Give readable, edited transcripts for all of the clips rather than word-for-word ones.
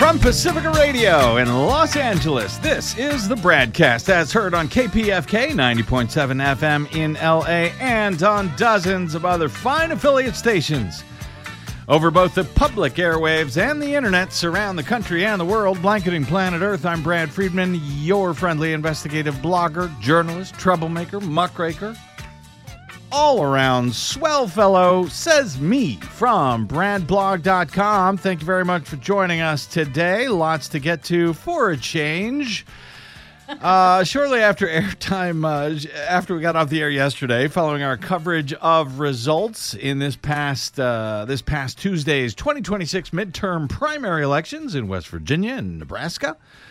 From Pacifica Radio in Los Angeles, this is the BradCast, as heard on KPFK 90.7 FM in LA and on dozens of other fine affiliate stations over both the public airwaves and the internet around the country and the world, blanketing planet Earth. I'm Brad Friedman, your friendly investigative blogger, journalist, troublemaker, muckraker, all-around swell fellow, says me, from bradblog.com. Thank you very much for joining us today. Lots to get to for a change. Shortly after airtime, after we got off the air yesterday, following our coverage of results in this past Tuesday's 2026 midterm primary elections in West Virginia and Nebraska,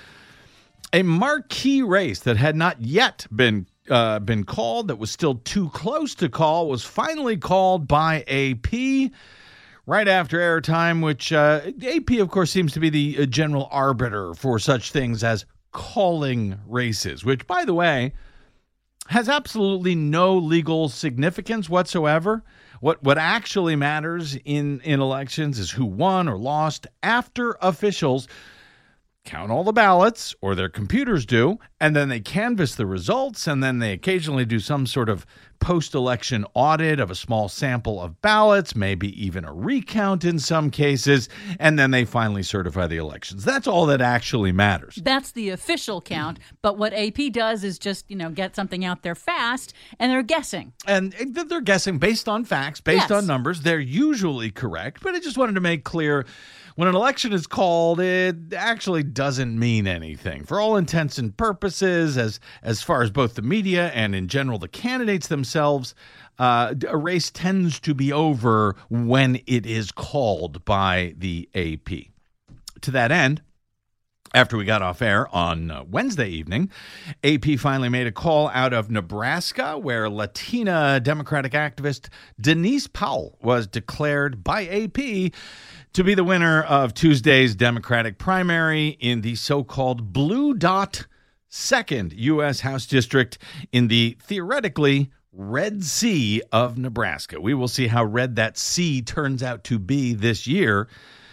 a marquee race that had not yet been called, that was still too close to call, was finally called by AP right after airtime, which AP, of course, seems to be the general arbiter for such things as calling races, which, by the way, has absolutely no legal significance whatsoever. What actually matters in elections is who won or lost after officials count all the ballots, or their computers do, and then they canvass the results, and then they occasionally do some sort of post-election audit of a small sample of ballots, maybe even a recount in some cases, and then they finally certify the elections. That's all that actually matters. That's the official count, but what AP does is just, get something out there fast, and they're guessing. And they're guessing based on facts, based on numbers. They're usually correct, but I just wanted to make clear, when an election is called, it actually doesn't mean anything. For all intents and purposes, as far as both the media and in general the candidates themselves, a race tends to be over when it is called by the AP. To that end, after we got off air on Wednesday evening, AP finally made a call out of Nebraska, where Latina Democratic activist Denise Powell was declared by AP to be the winner of Tuesday's Democratic primary in the so-called Blue Dot 2nd U.S. House District in the theoretically Red Sea of Nebraska. We will see how red that sea turns out to be this year.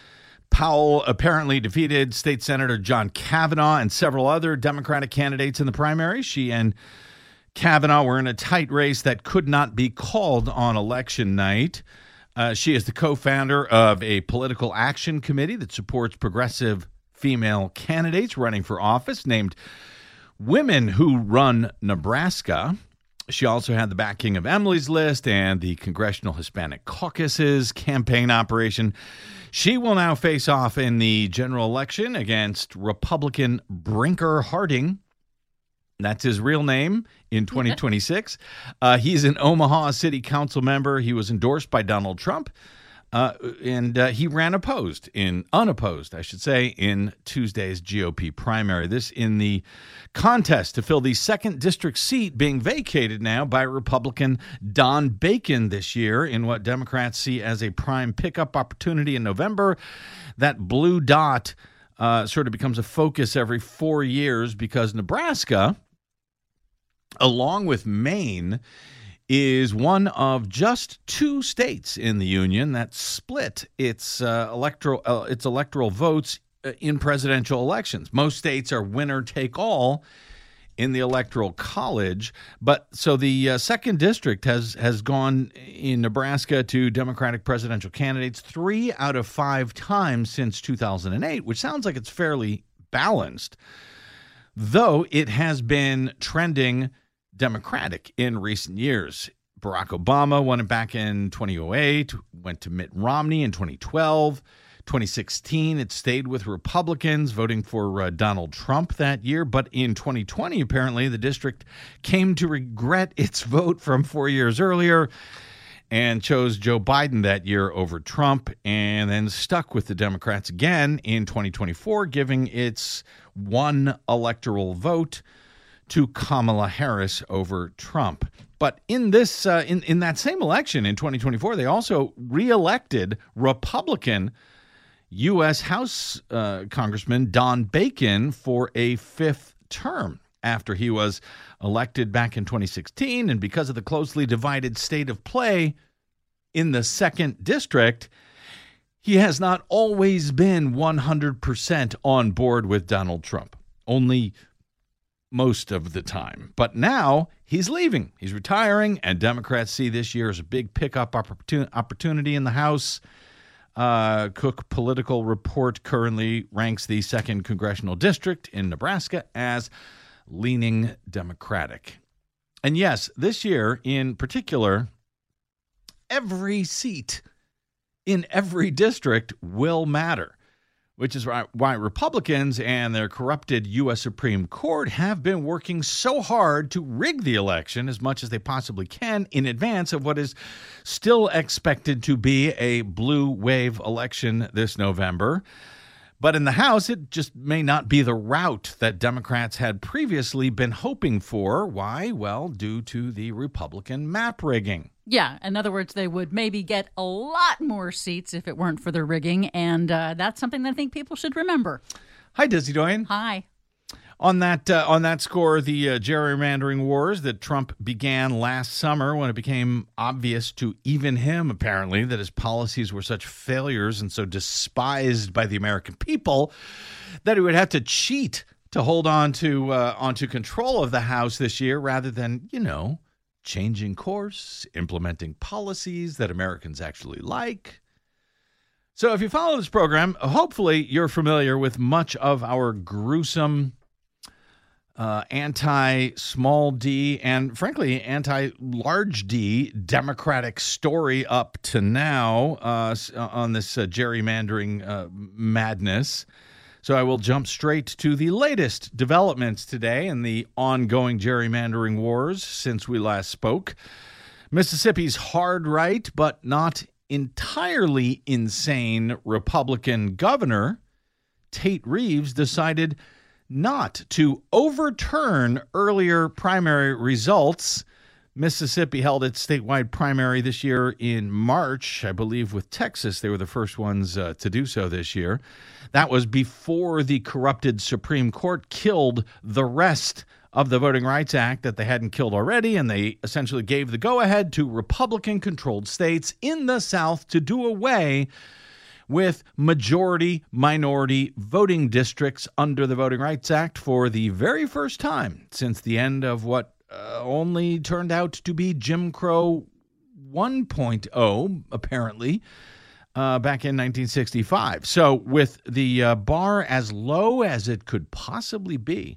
Powell apparently defeated State Senator John Kavanaugh and several other Democratic candidates in the primary. She and Kavanaugh were in a tight race that could not be called on election night. She is the co-founder of a political action committee that supports progressive female candidates running for office named Women Who Run Nebraska. She also had the backing of Emily's List and the Congressional Hispanic Caucus's campaign operation. She will now face off in the general election against Republican Brinker Harding. That's his real name in 2026. He's an Omaha City Council member. He was endorsed by Donald Trump, and he ran unopposed in Tuesday's GOP primary. This in the contest to fill the 2nd district seat being vacated now by Republican Don Bacon this year in what Democrats see as a prime pickup opportunity in November. That blue dot sort of becomes a focus every 4 years because Nebraska, along with Maine, is one of just 2 states in the union that split its electoral votes in presidential elections. Most states are winner take all in the Electoral College, but so the 2nd district has gone in Nebraska to Democratic presidential candidates 3 out of 5 times since 2008, which sounds like it's fairly balanced, though it has been trending Democratic in recent years. Barack Obama won it back in 2008, went to Mitt Romney in 2012. 2016, it stayed with Republicans, voting for Donald Trump that year. But in 2020, apparently, the district came to regret its vote from 4 years earlier and chose Joe Biden that year over Trump, and then stuck with the Democrats again in 2024, giving its one electoral vote to Kamala Harris over Trump. But in this, in that same election in 2024, they also reelected Republican U.S. House Congressman Don Bacon for a 5th term after he was elected back in 2016. And because of the closely divided state of play in the 2nd district, he has not always been 100% on board with Donald Trump, only most of the time. But now he's leaving. He's retiring, and Democrats see this year as a big pickup opportunity in the House. Cook Political Report currently ranks the 2nd Congressional District in Nebraska as leaning Democratic. And yes, this year in particular, every seat in every district will matter, which is why Republicans and their corrupted U.S. Supreme Court have been working so hard to rig the election as much as they possibly can in advance of what is still expected to be a blue wave election this November. But in the House, it just may not be the route that Democrats had previously been hoping for. Why? Well, due to the Republican map rigging. Yeah, in other words, they would maybe get a lot more seats if it weren't for the rigging, and that's something that I think people should remember. Hi, Dizzy Doyen. Hi. On that score, the gerrymandering wars that Trump began last summer when it became obvious to even him, apparently, that his policies were such failures and so despised by the American people that he would have to cheat to hold onto control of the House this year rather than, changing course, implementing policies that Americans actually like. So if you follow this program, hopefully you're familiar with much of our gruesome anti-small d and, frankly, anti-large d Democratic story up to now on this gerrymandering madness. So I will jump straight to the latest developments today in the ongoing gerrymandering wars since we last spoke. Mississippi's hard right, but not entirely insane Republican governor, Tate Reeves, decided not to overturn earlier primary results. Mississippi held its statewide primary this year in March, I believe, with Texas. They were the first ones to do so this year. That was before the corrupted Supreme Court killed the rest of the Voting Rights Act that they hadn't killed already, and they essentially gave the go-ahead to Republican-controlled states in the South to do away with majority-minority voting districts under the Voting Rights Act for the very first time since the end of what only turned out to be Jim Crow 1.0, apparently, back in 1965. So with the bar as low as it could possibly be,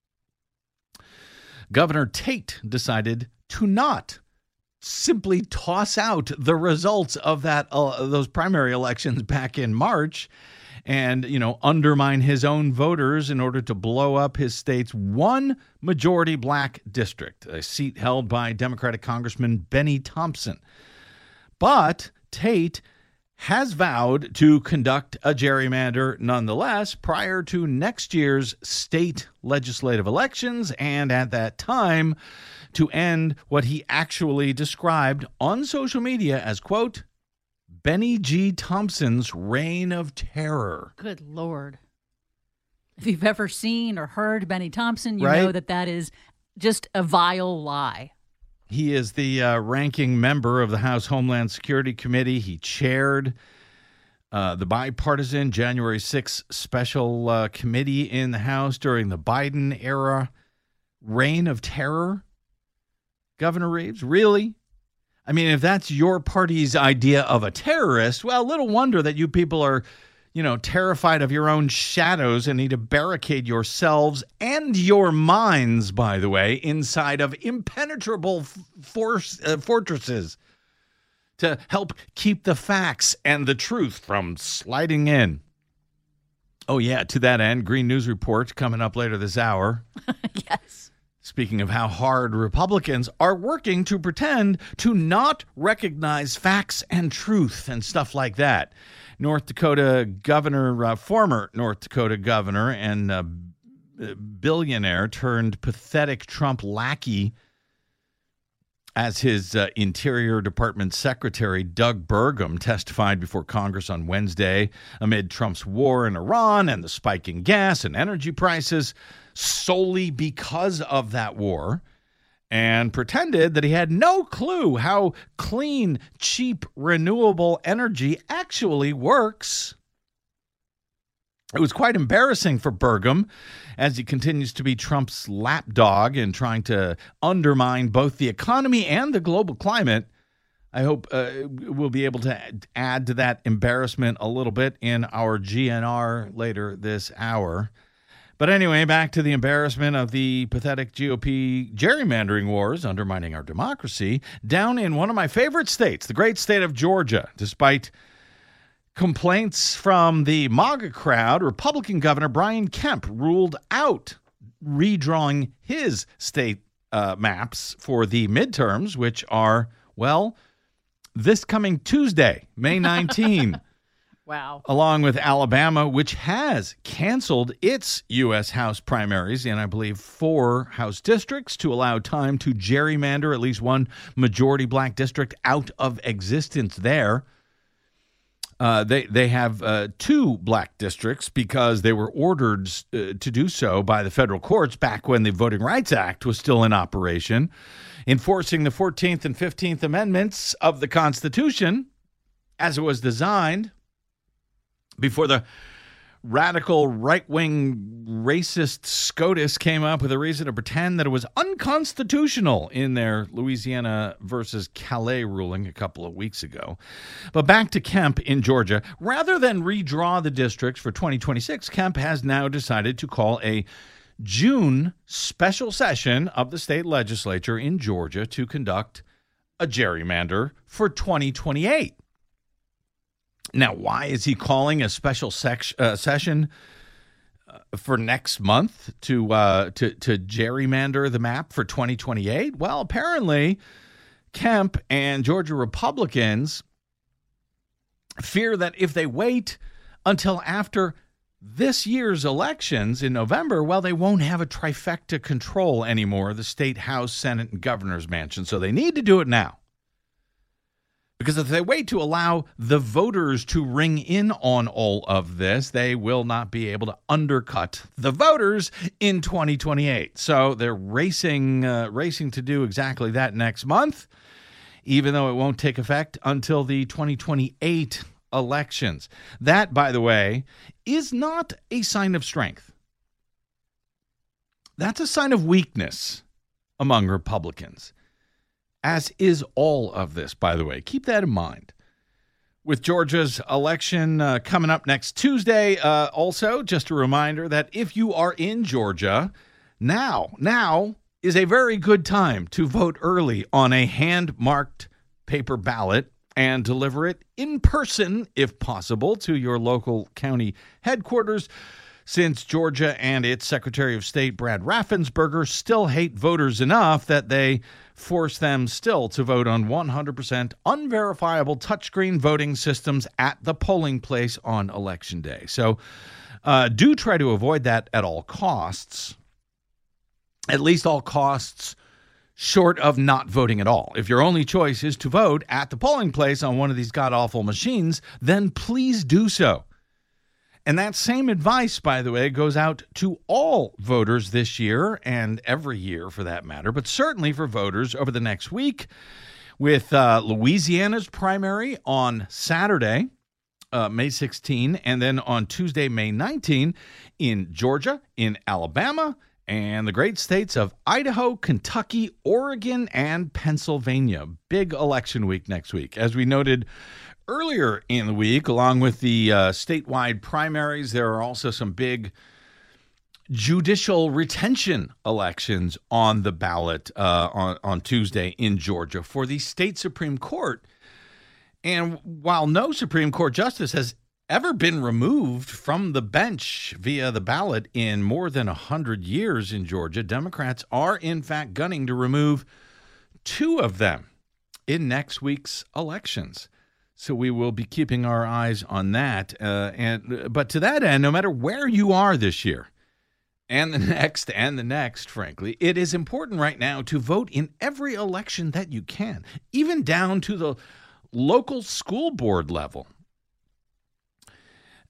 Governor Tate decided to not simply toss out the results of those primary elections back in March and, undermine his own voters in order to blow up his state's one majority black district, a seat held by Democratic Congressman Benny Thompson. But Tate has vowed to conduct a gerrymander nonetheless prior to next year's state legislative elections, and at that time to end what he actually described on social media as, quote, Benny G. Thompson's reign of terror. Good Lord. If you've ever seen or heard Benny Thompson, you right? know that is just a vile lie. He is the ranking member of the House Homeland Security Committee. He chaired the bipartisan January 6th special committee in the House during the Biden era. Reign of terror? Governor Reeves, really? I mean, if that's your party's idea of a terrorist, well, little wonder that you people are, terrified of your own shadows and need to barricade yourselves and your minds, by the way, inside of impenetrable fortresses to help keep the facts and the truth from sliding in. Oh, yeah, to that end, Green News Report coming up later this hour. Yes. Speaking of how hard Republicans are working to pretend to not recognize facts and truth and stuff like that. North Dakota governor, former North Dakota governor and billionaire turned pathetic Trump lackey as his Interior Department Secretary, Doug Burgum, testified before Congress on Wednesday amid Trump's war in Iran and the spike in gas and energy prices. Solely because of that war and pretended that he had no clue how clean, cheap, renewable energy actually works. It was quite embarrassing for Burgum, as he continues to be Trump's lapdog in trying to undermine both the economy and the global climate. I hope we'll be able to add to that embarrassment a little bit in our GNR later this hour. But anyway, back to the embarrassment of the pathetic GOP gerrymandering wars undermining our democracy down in one of my favorite states, the great state of Georgia. Despite complaints from the MAGA crowd, Republican Governor Brian Kemp ruled out redrawing his state maps for the midterms, which are, well, this coming Tuesday, May 19. Wow. Along with Alabama, which has canceled its U.S. House primaries in, I believe, 4 House districts to allow time to gerrymander at least one majority black district out of existence there. They have 2 black districts because they were ordered to do so by the federal courts back when the Voting Rights Act was still in operation, enforcing the 14th and 15th Amendments of the Constitution as it was designed before the radical right-wing racist SCOTUS came up with a reason to pretend that it was unconstitutional in their Louisiana versus Calais ruling a couple of weeks ago. But back to Kemp in Georgia. Rather than redraw the districts for 2026, Kemp has now decided to call a June special session of the state legislature in Georgia to conduct a gerrymander for 2028. Now, why is he calling a special session for next month to gerrymander the map for 2028? Well, apparently, Kemp and Georgia Republicans fear that if they wait until after this year's elections in November, well, they won't have a trifecta control anymore, the state, House, Senate, and governor's mansion. So they need to do it now. Because if they wait to allow the voters to ring in on all of this, they will not be able to undercut the voters in 2028. So they're racing to do exactly that next month, even though it won't take effect until the 2028 elections. That, by the way, is not a sign of strength. That's a sign of weakness among Republicans. As is all of this, by the way. Keep that in mind. With Georgia's election coming up next Tuesday, also, just a reminder that if you are in Georgia, now is a very good time to vote early on a hand-marked paper ballot and deliver it in person, if possible, to your local county headquarters, since Georgia and its Secretary of State, Brad Raffensperger, still hate voters enough that they force them still to vote on 100% unverifiable touchscreen voting systems at the polling place on Election Day. So do try to avoid that at all costs, at least all costs short of not voting at all. If your only choice is to vote at the polling place on one of these god-awful machines, then please do so. And that same advice, by the way, goes out to all voters this year and every year for that matter, but certainly for voters over the next week with Louisiana's primary on Saturday, May 16, and then on Tuesday, May 19, in Georgia, in Alabama, and the great states of Idaho, Kentucky, Oregon, and Pennsylvania. Big election week next week. As we noted earlier in the week, along with the statewide primaries, there are also some big judicial retention elections on the ballot on Tuesday in Georgia for the state Supreme Court. And while no Supreme Court justice has ever been removed from the bench via the ballot in more than 100 years in Georgia, Democrats are in fact gunning to remove 2 of them in next week's elections. So we will be keeping our eyes on that. But to that end, no matter where you are this year, and the next, frankly, it is important right now to vote in every election that you can, even down to the local school board level.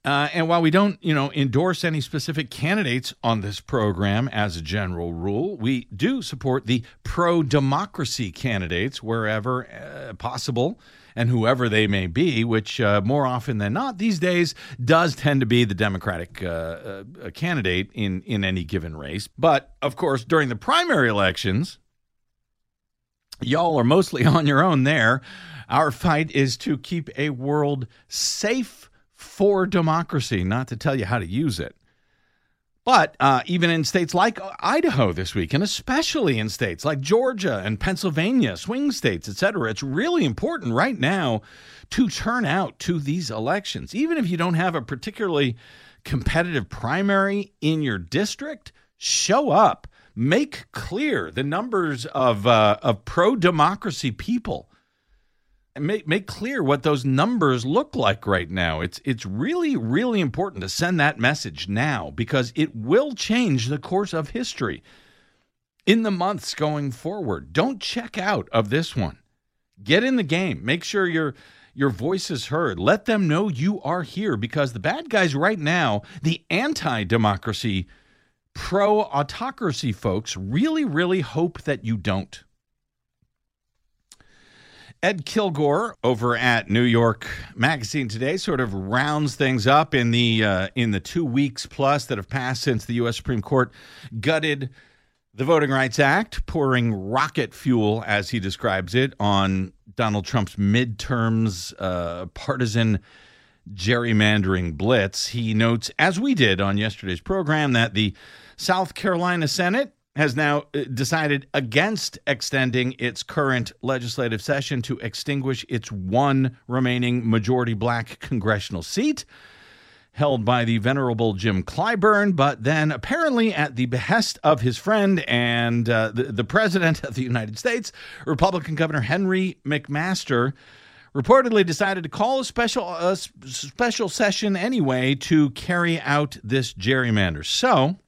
And while we don't, endorse any specific candidates on this program as a general rule, we do support the pro-democracy candidates wherever possible and whoever they may be, which more often than not these days does tend to be the Democratic candidate in any given race. But, of course, during the primary elections, y'all are mostly on your own there. Our fight is to keep a world safe for democracy, not to tell you how to use it. But even in states like Idaho this week, and especially in states like Georgia and Pennsylvania, swing states, etc., it's really important right now to turn out to these elections. Even if you don't have a particularly competitive primary in your district, show up. Make clear the numbers of pro-democracy people. Make clear what those numbers look like right now. It's really, really important to send that message now because it will change the course of history in the months going forward. Don't check out of this one. Get in the game. Make sure your voice is heard. Let them know you are here because the bad guys right now, the anti-democracy, pro-autocracy folks, really, really hope that you don't. Ed Kilgore over at New York Magazine today sort of rounds things up in the 2 weeks plus that have passed since the U.S. Supreme Court gutted the Voting Rights Act, pouring rocket fuel, as he describes it, on Donald Trump's midterms partisan gerrymandering blitz. He notes, as we did on yesterday's program, that the South Carolina Senate has now decided against extending its current legislative session to extinguish its one remaining majority black congressional seat held by the venerable Jim Clyburn, but then apparently at the behest of his friend and the President of the United States, Republican Governor Henry McMaster, reportedly decided to call a special session anyway to carry out this gerrymander. So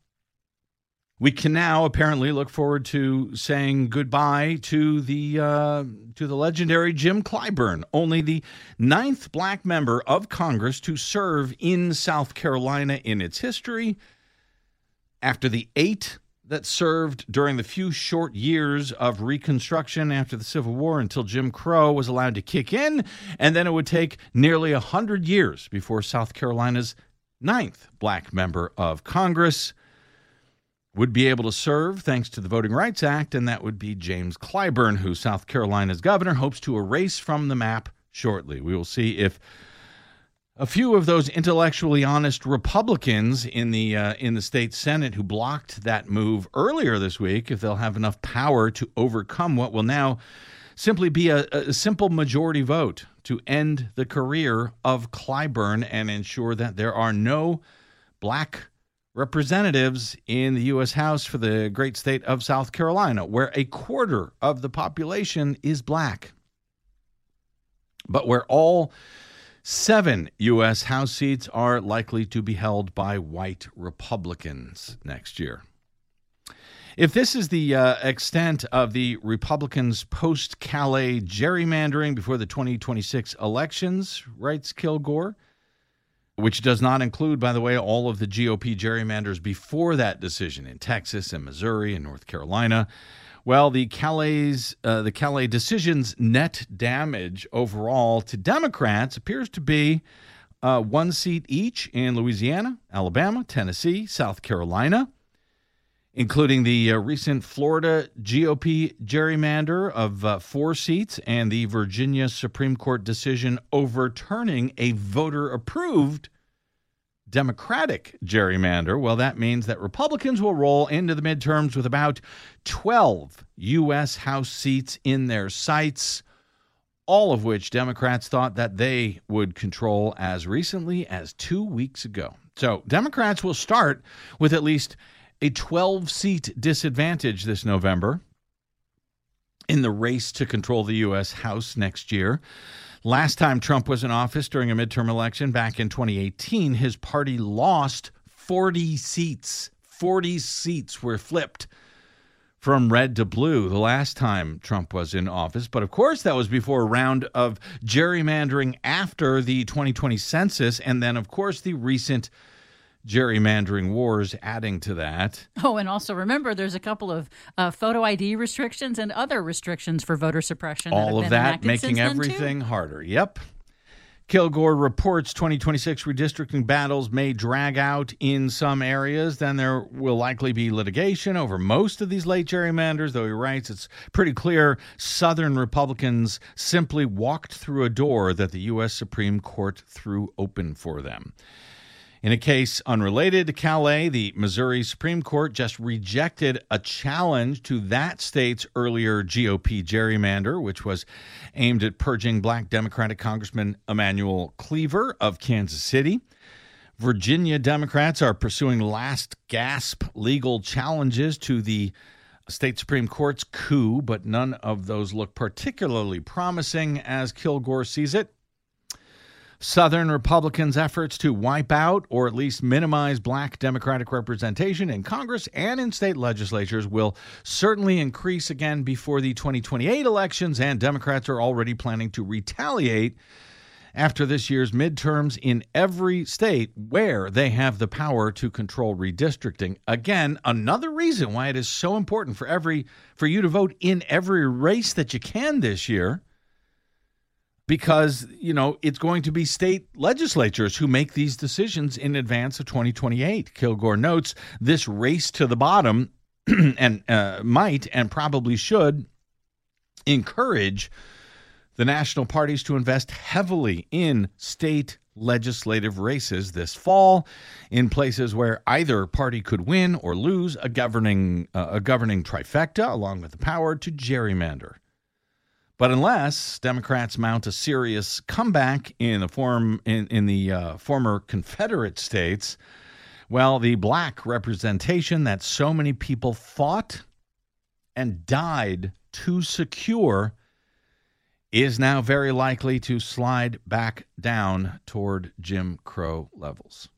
we can now apparently look forward to saying goodbye to the legendary Jim Clyburn, only the 9th black member of Congress to serve in South Carolina in its history, after the 8 that served during the few short years of Reconstruction after the Civil War until Jim Crow was allowed to kick in, and then it would take nearly 100 years before South Carolina's 9th black member of Congress would be able to serve thanks to the Voting Rights Act, and that would be James Clyburn, who South Carolina's governor hopes to erase from the map shortly. We will see if a few of those intellectually honest Republicans in the state Senate who blocked that move earlier this week, if they'll have enough power to overcome what will now simply be a simple majority vote to end the career of Clyburn and ensure that there are no black representatives in the U.S. House for the great state of South Carolina, where a quarter of the population is black, but where all 7 U.S. House seats are likely to be held by white Republicans next year. If this is the extent of the Republicans' post-Calais gerrymandering before the 2026 elections, writes Kilgore, which does not include, by the way, all of the GOP gerrymanders before that decision in Texas and Missouri and North Carolina. Well, the Calais decision's net damage overall to Democrats appears to be 1 seat each in Louisiana, Alabama, Tennessee, South Carolina, including the recent Florida GOP gerrymander of 4 seats and the Virginia Supreme Court decision overturning a voter-approved Democratic gerrymander. Well, that means that Republicans will roll into the midterms with about 12 U.S. House seats in their sights, all of which Democrats thought that they would control as recently as 2 weeks ago. So Democrats will start with at least a 12-seat disadvantage this November in the race to control the U.S. House next year. Last time Trump was in office during a midterm election back in 2018, his party lost 40 seats. 40 seats were flipped from red to blue the last time Trump was in office. But of course, that was before a round of gerrymandering after the 2020 census. And then, of course, the recent gerrymandering wars adding to that. Oh, and also remember, there's a couple of photo ID restrictions and other restrictions for voter suppression. All of that making everything harder. Yep. Kilgore reports 2026 redistricting battles may drag out in some areas. Then there will likely be litigation over most of these late gerrymanders, though he writes it's pretty clear Southern Republicans simply walked through a door that the U.S. Supreme Court threw open for them. In a case unrelated to Calais, the Missouri Supreme Court just rejected a challenge to that state's earlier GOP gerrymander, which was aimed at purging black Democratic Congressman Emanuel Cleaver of Kansas City. Virginia Democrats are pursuing last-gasp legal challenges to the state Supreme Court's coup, but none of those look particularly promising as Kilgore sees it. Southern Republicans' efforts to wipe out or at least minimize black Democratic representation in Congress and in state legislatures will certainly increase again before the 2028 elections, and Democrats are already planning to retaliate after this year's midterms in every state where they have the power to control redistricting. Again, another reason why it is so important for you to vote in every race that you can this year. Because, it's going to be state legislatures who make these decisions in advance of 2028. Kilgore notes this race to the bottom and might and probably should encourage the national parties to invest heavily in state legislative races this fall in places where either party could win or lose a governing trifecta along with the power to gerrymander. But unless Democrats mount a serious comeback in the former Confederate states, well, the black representation that so many people fought and died to secure is now very likely to slide back down toward Jim Crow levels.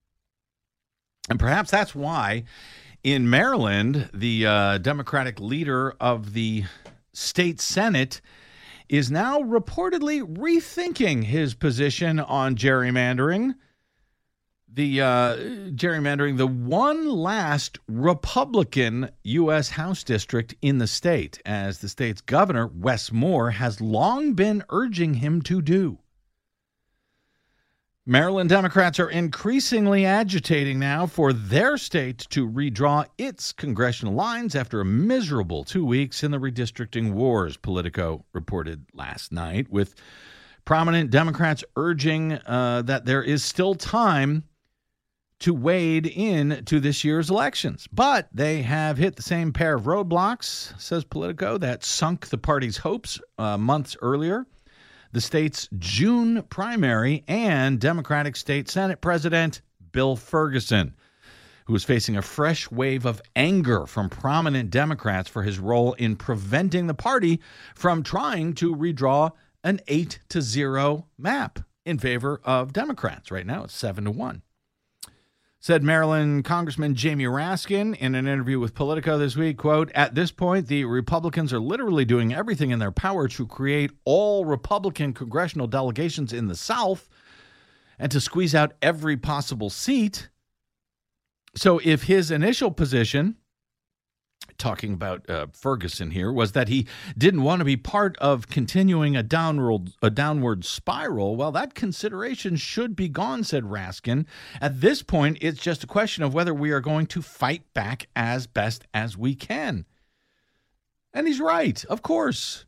And perhaps that's why in Maryland, the Democratic leader of the state Senate is now reportedly rethinking his position on gerrymandering. The one last Republican U.S. House district in the state, as the state's governor, Wes Moore, has long been urging him to do. Maryland Democrats are increasingly agitating now for their state to redraw its congressional lines after a miserable 2 weeks in the redistricting wars, Politico reported last night, with prominent Democrats urging that there is still time to wade in to this year's elections. But they have hit the same pair of roadblocks, says Politico, that sunk the party's hopes months earlier. The state's June primary and Democratic State Senate President Bill Ferguson, who is facing a fresh wave of anger from prominent Democrats for his role in preventing the party from trying to redraw an 8-0 map in favor of Democrats. Right now, it's 7-1. Said Maryland Congressman Jamie Raskin in an interview with Politico this week, quote, "At this point, the Republicans are literally doing everything in their power to create all Republican congressional delegations in the South and to squeeze out every possible seat. So if his initial position," talking about Ferguson here, "was that he didn't want to be part of continuing a downward spiral, well, that consideration should be gone," said Raskin. "At this point, it's just a question of whether we are going to fight back as best as we can." And he's right, of course.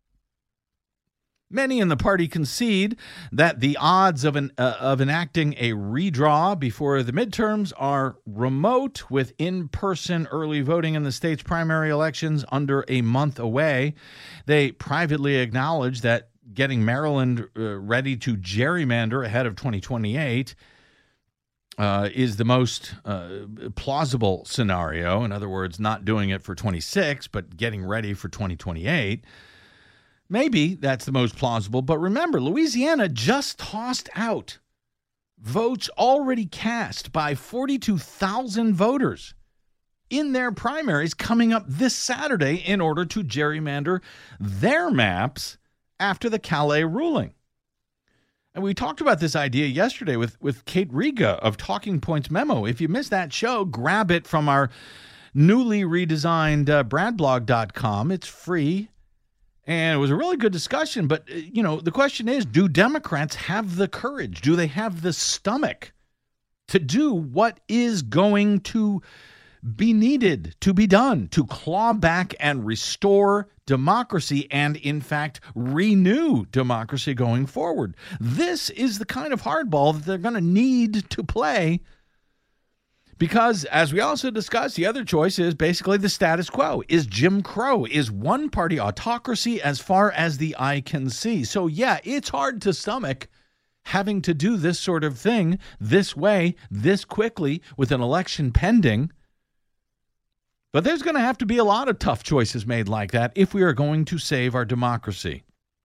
Many in the party concede that the odds of enacting a redraw before the midterms are remote, with in-person early voting in the state's primary elections under a month away. They privately acknowledge that getting Maryland ready to gerrymander ahead of 2028 is the most plausible scenario. In other words, not doing it for 26, but getting ready for 2028. Maybe that's the most plausible, but remember, Louisiana just tossed out votes already cast by 42,000 voters in their primaries coming up this Saturday in order to gerrymander their maps after the Calais ruling. And we talked about this idea yesterday with Kate Riga of Talking Points Memo. If you missed that show, grab it from our newly redesigned bradblog.com. It's free. And it was a really good discussion. But, the question is, do Democrats have the courage? Do they have the stomach to do what is going to be needed to be done to claw back and restore democracy and, in fact, renew democracy going forward? This is the kind of hardball that they're going to need to play because, as we also discussed, the other choice is basically the status quo, is Jim Crow, is one-party autocracy as far as the eye can see. So, yeah, it's hard to stomach having to do this sort of thing this way, this quickly, with an election pending. But there's going to have to be a lot of tough choices made like that if we are going to save our democracy.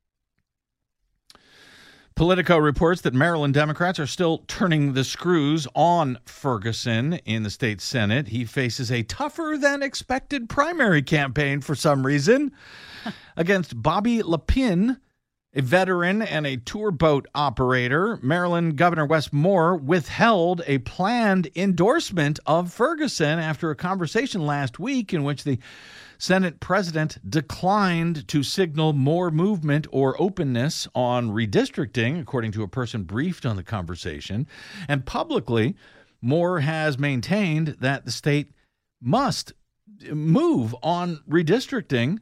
Politico reports that Maryland Democrats are still turning the screws on Ferguson in the state Senate. He faces a tougher than expected primary campaign for some reason against Bobby Lapin, a veteran and a tour boat operator. Maryland Governor Wes Moore withheld a planned endorsement of Ferguson after a conversation last week in which the Senate president declined to signal more movement or openness on redistricting, according to a person briefed on the conversation. And publicly, Moore has maintained that the state must move on redistricting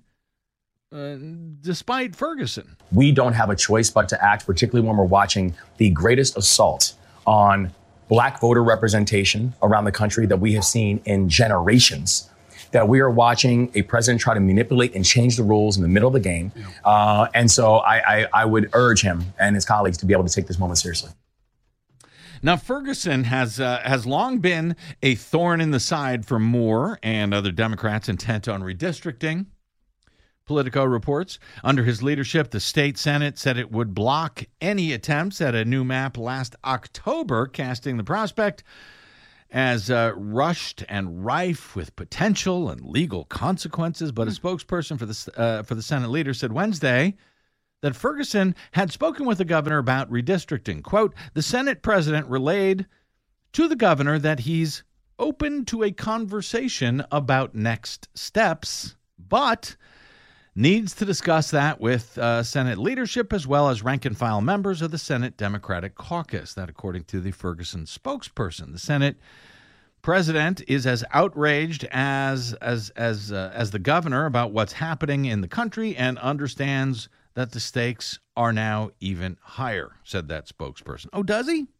despite Ferguson. We don't have a choice but to act, particularly when we're watching the greatest assault on black voter representation around the country that we have seen in generations, that we are watching a president try to manipulate and change the rules in the middle of the game. Yeah. And so I would urge him and his colleagues to be able to take this moment seriously. Now, Ferguson has long been a thorn in the side for Moore and other Democrats intent on redistricting. Politico reports, under his leadership, the state Senate said it would block any attempts at a new map last October, casting the prospect as rushed and rife with potential and legal consequences. But a spokesperson for the Senate leader said Wednesday that Ferguson had spoken with the governor about redistricting. Quote, the Senate president relayed to the governor that he's open to a conversation about next steps, but needs to discuss that with Senate leadership as well as rank-and-file members of the Senate Democratic Caucus. That, according to the Ferguson spokesperson. The Senate president is as outraged as the governor about what's happening in the country and understands that the stakes are now even higher, said that spokesperson. Oh, does he?